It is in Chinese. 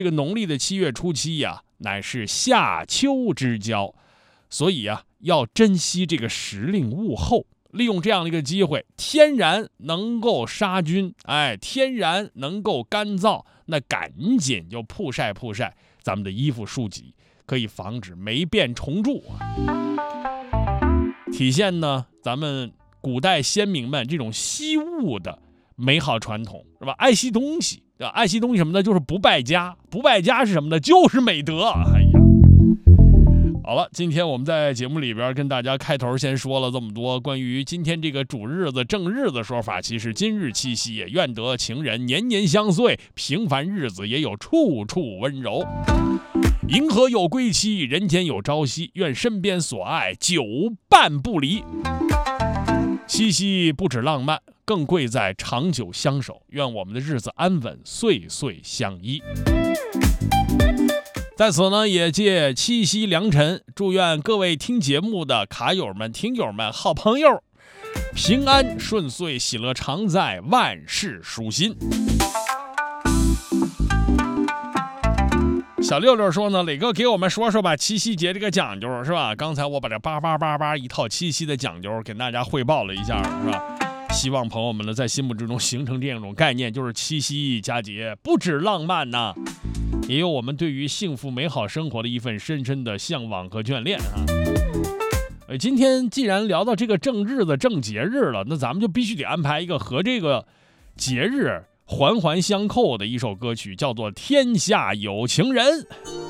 这个农历的7月初7呀，乃是夏秋之交，所以啊，要珍惜这个时令物候，利用这样的一个机会，天然能够杀菌，天然能够干燥，那赶紧就曝晒咱们的衣服束脊，可以防止霉变虫蛀体现呢咱们古代先民们这种惜物的美好传统，是吧？爱惜东西，爱惜东西什么呢？就是不败家，不败家是什么呢？就是美德。好了，今天我们在节目里边跟大家开头先说了这么多关于今天这个主日子正日子说法，其实今日七夕也愿得情人年年相随，平凡日子也有处处温柔。银河有归期，人间有朝夕，愿身边所爱久伴不离。七夕不止浪漫，更贵在长久相守，愿我们的日子安稳，岁岁相依。在此呢，也借七夕良辰，祝愿各位听节目的卡友们、听友们、好朋友平安顺遂，喜乐常在，万事舒心。小六六说呢，磊哥给我们说说吧，七夕节这个讲究是吧？刚才我把这8888一套七夕的讲究给大家汇报了一下，是吧？希望朋友们呢在心目之中形成这样一种概念，就是七夕佳节不止浪漫呐，也有我们对于幸福美好生活的一份深深的向往和眷恋啊。今天既然聊到这个正日子、正节日了，那咱们就必须得安排一个和这个节日环环相扣的一首歌曲，叫做《天下有情人》。